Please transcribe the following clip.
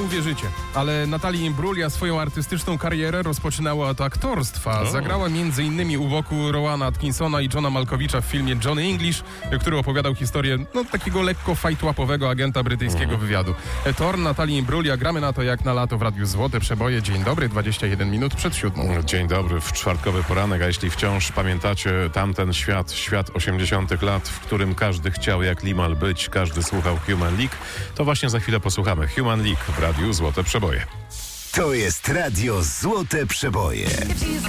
uwierzycie, ale Natalia Imbruglia swoją artystyczną karierę rozpoczynała od aktorstwa. Zagrała m.in. u boku Rowana Atkinsona i Johna Malkowicza w filmie Johnny English, który opowiadał historię takiego lekko fajtłapowego agenta brytyjskiego wywiadu. Thorn, Natalia Imbruglia, gramy na to jak na lato w Radiu Złote Przeboje. Dzień dobry, 21 minut przed 7. Dzień dobry, w czwartkowy poranek, a jeśli wciąż pamiętacie tamten świat 80 lat, w którym każdy chciał jak Limal być, każdy słuchał Human League, to właśnie za chwilę posłuchamy Human League w Radiu Złote Przeboje. To jest Radio Złote Przeboje.